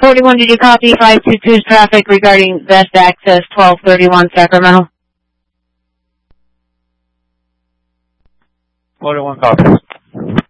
41, did you copy 522's traffic regarding best access 1231 Sacramento? 41 copies.